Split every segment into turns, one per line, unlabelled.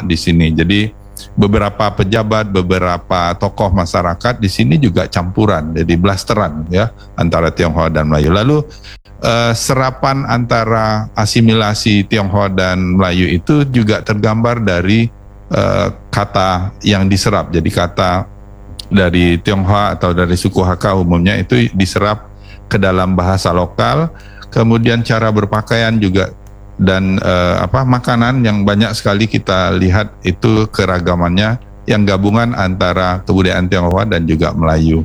di sini. Jadi beberapa pejabat, beberapa tokoh masyarakat di sini juga campuran, jadi blasteran ya antara Tionghoa dan Melayu. Lalu serapan antara asimilasi Tionghoa dan Melayu itu juga tergambar dari kata yang diserap. Jadi kata dari Tionghoa atau dari suku Hakka umumnya itu diserap ke dalam bahasa lokal, kemudian cara berpakaian juga, dan makanan yang banyak sekali kita lihat itu keragamannya yang gabungan antara kebudayaan Tionghoa dan juga Melayu.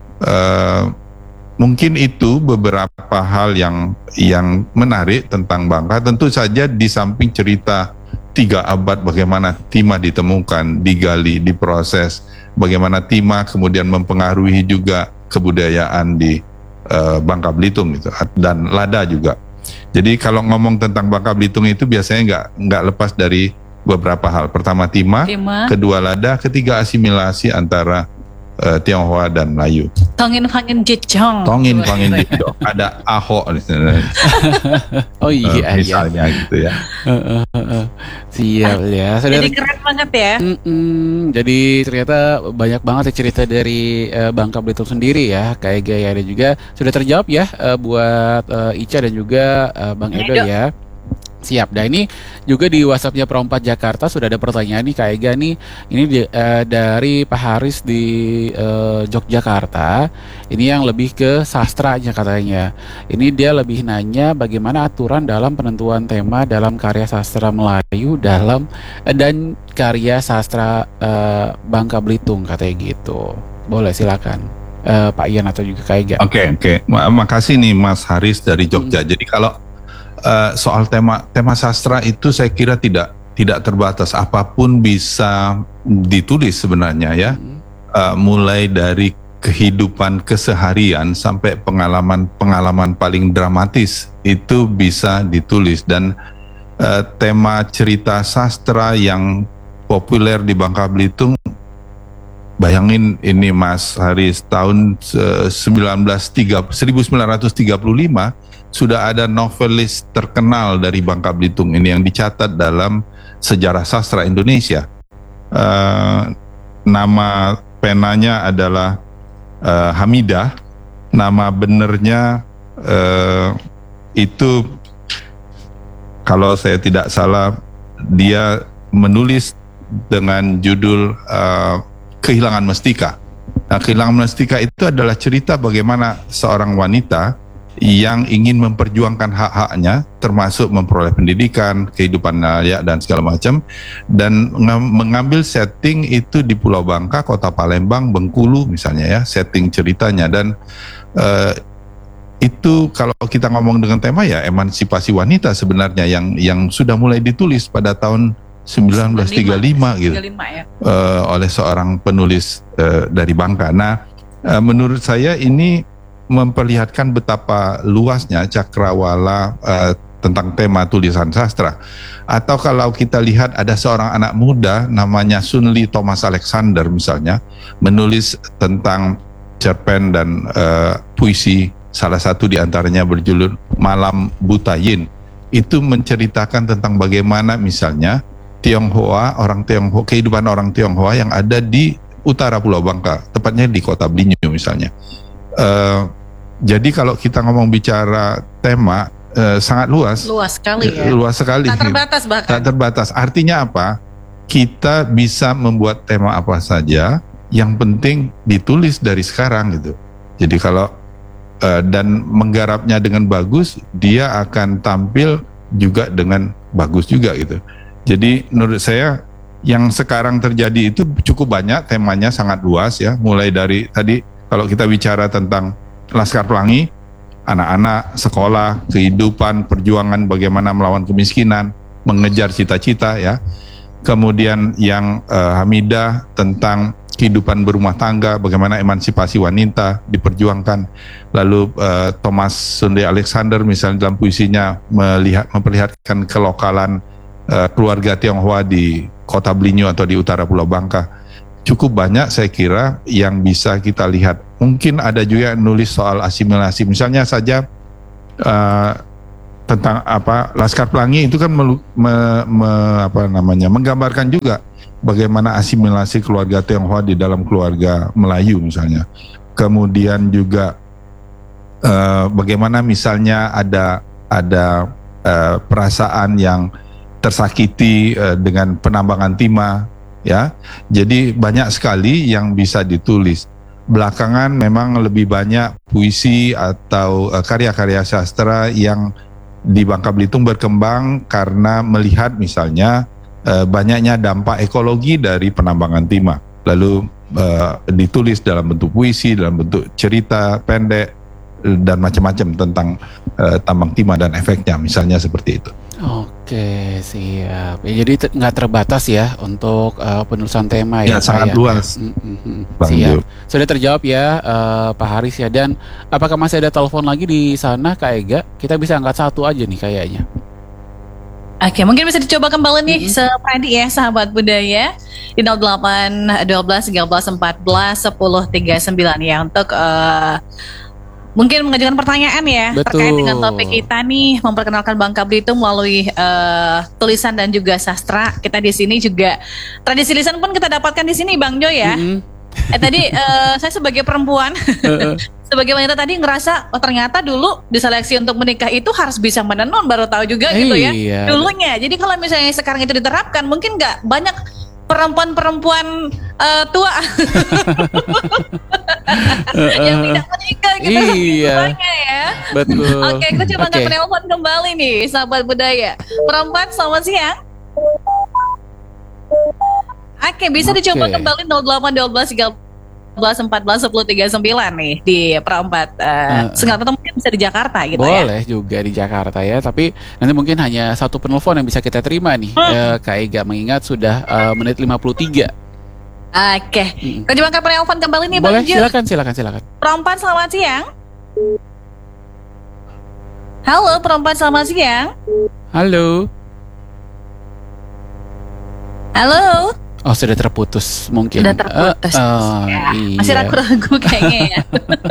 Mungkin itu beberapa hal yang menarik tentang Bangka. Tentu saja di samping cerita 3 abad bagaimana timah ditemukan, digali, diproses, bagaimana timah kemudian mempengaruhi juga kebudayaan di Bangka Belitung gitu, dan lada juga. Jadi kalau ngomong tentang Bangka Belitung itu biasanya nggak lepas dari beberapa hal. Pertama timah, kedua lada, ketiga asimilasi antara Tionghoa dan Melayu.
Tongin Fangin Jejong.
Ada Ahok di sana.
Oh iya,
misalnya gitu ya.
Siap ya.
Jadi keren banget ya.
Jadi ternyata banyak banget ya cerita dari Bangka Belitung sendiri ya. Kayak gaya ada juga sudah terjawab ya buat Ica dan juga Bang Edo ya. Siap. Dan ini juga di WhatsApp-nya Pro4 Jakarta sudah ada pertanyaan nih Kak Ega nih. Ini dari Pak Haris di Yogyakarta. Ini yang lebih ke sastranya katanya. Ini dia lebih nanya bagaimana aturan dalam penentuan tema dalam karya sastra Melayu dan karya sastra Bangka Belitung katanya gitu. Boleh silakan. Pak Ian atau juga Kak Ega.
Oke. Makasih nih Mas Haris dari Jogja. Jadi kalau soal tema sastra itu saya kira tidak terbatas, apapun bisa ditulis sebenarnya ya. Mulai dari kehidupan keseharian sampai pengalaman paling dramatis itu bisa ditulis. Dan tema cerita sastra yang populer di Bangka Belitung, bayangin ini Mas Haris, tahun 1935 sudah ada novelis terkenal dari Bangka Belitung ini yang dicatat dalam sejarah sastra Indonesia. Nama penanya adalah Hamidah. Nama benernya itu kalau saya tidak salah dia menulis dengan judul Kehilangan Mestika. Nah, Kehilangan Mestika itu adalah cerita bagaimana seorang wanita yang ingin memperjuangkan hak-haknya, termasuk memperoleh pendidikan, kehidupan layak dan segala macam, dan mengambil setting itu di Pulau Bangka, Kota Palembang, Bengkulu misalnya ya, setting ceritanya. Dan itu kalau kita ngomong dengan tema ya emansipasi wanita sebenarnya yang sudah mulai ditulis pada tahun 1935 gitu,
ya.
Oleh seorang penulis dari Bangka. Nah, menurut saya ini memperlihatkan betapa luasnya cakrawala tentang tema tulisan sastra. Atau kalau kita lihat ada seorang anak muda namanya Sun Lee Thomas Alexander misalnya, menulis tentang cerpen dan puisi, salah satu diantaranya berjudul Malam Buta Yin. Itu menceritakan tentang bagaimana misalnya kehidupan orang Tionghoa yang ada di utara Pulau Bangka, tepatnya di Kota Blinyu misalnya. Jadi kalau kita ngomong bicara tema sangat luas sekali ya. Luas sekali.
Tak terbatas bahkan.
Tak terbatas. Artinya apa? Kita bisa membuat tema apa saja, yang penting ditulis dari sekarang gitu. Jadi kalau dan menggarapnya dengan bagus, dia akan tampil juga dengan bagus juga gitu. Jadi menurut saya yang sekarang terjadi itu cukup banyak, temanya sangat luas ya. Mulai dari tadi kalau kita bicara tentang Laskar Pelangi, anak-anak, sekolah, kehidupan, perjuangan bagaimana melawan kemiskinan, mengejar cita-cita ya. Kemudian yang Hamidah tentang kehidupan berumah tangga, bagaimana emansipasi wanita diperjuangkan. Lalu Thomas Sunday Alexander misalnya dalam puisinya memperlihatkan kelokalan keluarga Tionghoa di Kota Blinyu atau di utara Pulau Bangka. Cukup banyak saya kira yang bisa kita lihat. Mungkin ada juga yang nulis soal asimilasi. Misalnya saja tentang apa Laskar Pelangi itu kan menggambarkan juga bagaimana asimilasi keluarga Tionghoa di dalam keluarga Melayu misalnya. Kemudian juga bagaimana misalnya ada perasaan yang tersakiti dengan penambangan timah, ya. Jadi banyak sekali yang bisa ditulis. Belakangan memang lebih banyak puisi atau karya-karya sastra yang di Bangka Belitung berkembang karena melihat misalnya banyaknya dampak ekologi dari penambangan timah, lalu ditulis dalam bentuk puisi, dalam bentuk cerita pendek dan macam-macam tentang tambang timah dan efeknya, misalnya seperti itu.
Oke, siap. Ya, jadi nggak terbatas ya untuk penulisan tema ya,
Ya, sangat luas. Bang
Siap.
Jo.
Sudah terjawab ya, Pak Haris ya. Dan apakah masih ada telepon lagi di sana, Kak Ega? Kita bisa angkat satu aja nih kayaknya.
Oke, mungkin bisa dicoba kembali nih Freddy ya, sahabat budaya di 08 12 13 14 10 39 ya untuk mungkin mengajukan pertanyaan ya.
Betul.
Terkait dengan topik kita nih, memperkenalkan Bangka Belitung melalui tulisan dan juga sastra. Kita di sini juga tradisi lisan pun kita dapatkan di sini, Bang Jo ya. Tadi saya sebagai perempuan, sebagai wanita tadi ngerasa oh ternyata dulu diseleksi untuk menikah itu harus bisa menenun, baru tahu juga gitu ya dulunya. Jadi kalau misalnya sekarang itu diterapkan, mungkin nggak banyak perempuan-perempuan tua yang tidak menikah gitu.
Iya.
Ya.
Betul.
Oke, aku coba angkat telepon kembali nih, sahabat budaya. Perempuan, selamat siang. Oke, bisa dicoba kembali 08 12 13 14 10 39 nih di perempat Sengketa, atau mungkin bisa di Jakarta gitu.
Boleh juga di Jakarta ya, tapi nanti mungkin hanya satu penelpon yang bisa kita terima nih, Kak Ega, mengingat sudah menit 53.
Oke, kita coba angkat telepon kembali nih,
Boleh,
Bang Jo.
silakan.
Perempuan, selamat siang. Halo, perempuan, selamat siang.
Halo. Oh, sudah terputus mungkin.
Sudah terputus.
Iya.
Masih ragu-ragu kayaknya ya.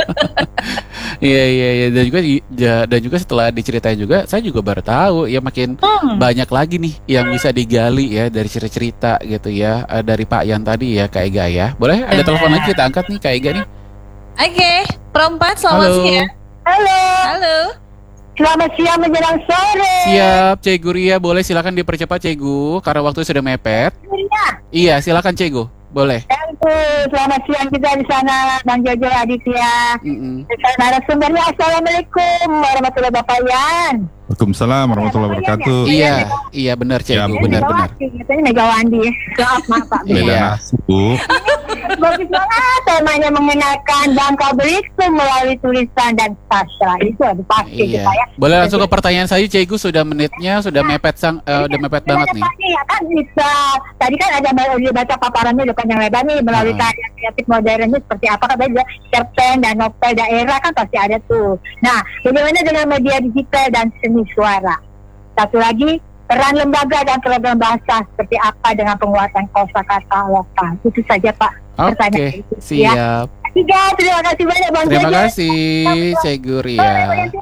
Iya. Dan juga setelah diceritain juga, saya juga baru tahu ya, makin banyak lagi nih yang bisa digali ya dari cerita-cerita gitu ya, dari Pak Yan tadi ya, Kak Ega ya. Boleh ada telepon lagi kita angkat nih, Kak Ega nih.
Oke, perempuan, selamat siang. Halo.
Selamat siang menjelang sore.
Siap, Cegu Ria, boleh silakan dipercepat Cegu karena waktu sudah mepet. Iya, silakan Cegu, boleh.
Selamat siang kita di sana, Bang Jojo Aditya. Narasumbernya, Assalamualaikum warahmatullahi wabarakatuh.
Waalaikumsalam warahmatullahi wabarakatuh.
Iya benar Cegu, benar.
Ini Megawandi. Maaf Pak.
Beda suku.
Bagus banget temanya, mengenalkan Bangka Belitung melalui tulisan dan sastra. Itu ada pasti
Iya.
kita ya.
Boleh langsung ke pertanyaan saya, Cegu, sudah menitnya sudah mepet udah mepet banget nih.
Ya kan bisa. Tadi kan ada baca paparannya udah panjang lebar nih melalui karya kreatif modern ini seperti apa, katanya cerpen dan novel daerah kan pasti ada tuh. Nah, bagaimana dengan media digital dan seni suara? Satu lagi, peran lembaga dan program bahasa seperti apa dengan penguatan kosakata lokal? Itu saja Pak.
Oke, siap.
Tiga, terima kasih banyak Bang
Terima
Jojo.
kasih, Cegu Ria.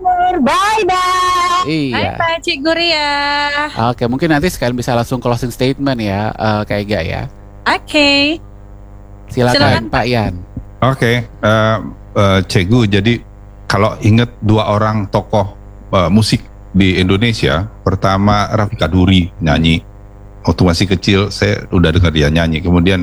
Bye.
Iya.
Hai Pak Cik Guria.
Oke, mungkin nanti sekalian bisa langsung closing statement ya, Kak Ega ya.
Oke.
Silakan Pak Yan.
Oke, Cegu, jadi kalau ingat dua orang tokoh musik di Indonesia, pertama Raffika Duri nyanyi. Waktu masih kecil saya udah dengar dia nyanyi. Kemudian